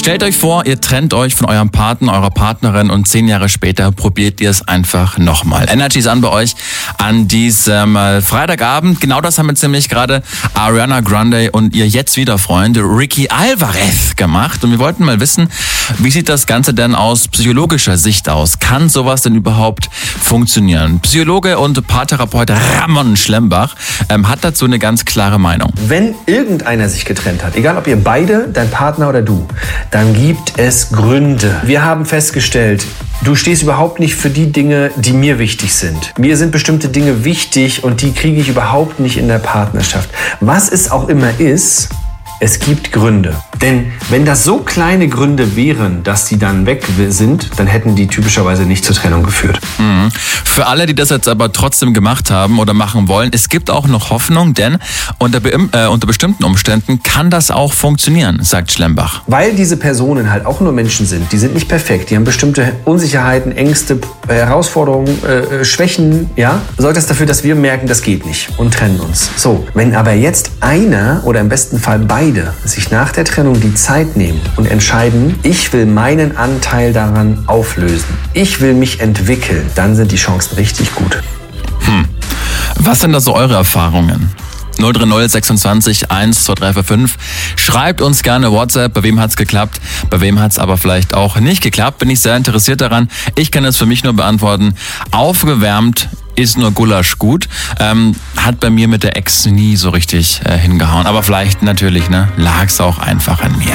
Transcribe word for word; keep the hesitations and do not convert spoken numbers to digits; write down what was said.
Stellt euch vor, ihr trennt euch von eurem Partner, eurer Partnerin und zehn Jahre später probiert ihr es einfach nochmal. Energy ist an bei euch an diesem äh, Freitagabend. Genau das haben jetzt nämlich gerade Ariana Grande und ihr jetzt wieder Freund Ricky Alvarez gemacht. Und wir wollten mal wissen, wie sieht das Ganze denn aus psychologischer Sicht aus? Kann sowas denn überhaupt funktionieren? Psychologe und Paartherapeut Ramon Schlembach ähm, hat dazu eine ganz klare Meinung. Wenn irgendeiner sich getrennt hat, egal ob ihr beide, dein Partner oder du, dann gibt es Gründe. Wir haben festgestellt, du stehst überhaupt nicht für die Dinge, die mir wichtig sind. Mir sind bestimmte Dinge wichtig und die kriege ich überhaupt nicht in der Partnerschaft. Was es auch immer ist, es gibt Gründe. Denn wenn das so kleine Gründe wären, dass die dann weg sind, dann hätten die typischerweise nicht zur Trennung geführt. Mhm. Für alle, die das jetzt aber trotzdem gemacht haben oder machen wollen, es gibt auch noch Hoffnung, denn unter, be- äh, unter bestimmten Umständen kann das auch funktionieren, sagt Schlembach. Weil diese Personen halt auch nur Menschen sind, die sind nicht perfekt, die haben bestimmte Unsicherheiten, Ängste, Herausforderungen, äh, Schwächen, ja, sorgt das dafür, dass wir merken, das geht nicht und trennen uns. So, wenn aber jetzt einer oder im besten Fall beide sich nach der Trennung die Zeit nehmen und entscheiden, ich will meinen Anteil daran auflösen, ich will mich entwickeln, dann sind die Chancen richtig gut. Hm. Was sind da so eure Erfahrungen? null drei null sechsundzwanzig eins zwei drei vier fünf. Schreibt uns gerne WhatsApp, bei wem hat's geklappt, bei wem hat's aber vielleicht auch nicht geklappt. Bin ich sehr interessiert daran. Ich kann es für mich nur beantworten. Aufgewärmt ist nur Gulasch gut. Ähm, hat bei mir mit der Ex nie so richtig äh, hingehauen. Aber vielleicht natürlich, ne, lag's auch einfach an mir.